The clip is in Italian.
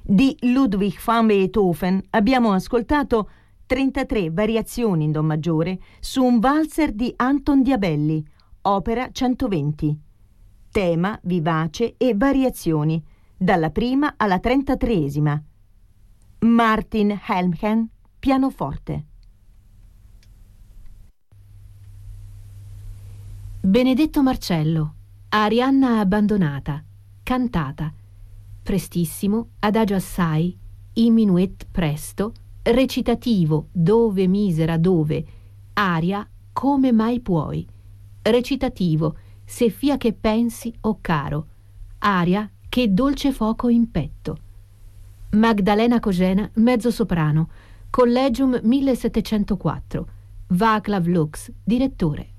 Di Ludwig van Beethoven abbiamo ascoltato 33 variazioni in Do maggiore su un valzer di Anton Diabelli, opera 120. Tema, vivace e variazioni, dalla prima alla 33esima. Martin Helmchen, pianoforte. Benedetto Marcello, Arianna abbandonata, cantata. Prestissimo, adagio assai, in minuet presto, recitativo, dove misera dove, aria, come mai puoi, recitativo, se fia che pensi o caro, aria, che dolce fuoco in petto. Magdalena Kogena, mezzosoprano, Collegium 1704, Václav Lux, direttore.